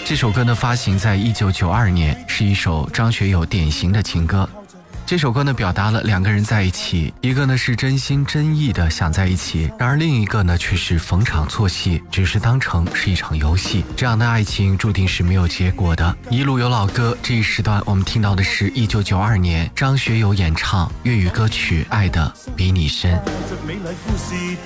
这首歌呢发行在1992年，是一首张学友典型的情歌。这首歌呢表达了两个人在一起，一个呢是真心真意的想在一起，然而另一个呢却是逢场作戏，只是当成是一场游戏。这样的爱情注定是没有结果的。一路有老歌，这一时段我们听到的是1992年张学友演唱粤语歌曲《爱的比你深》。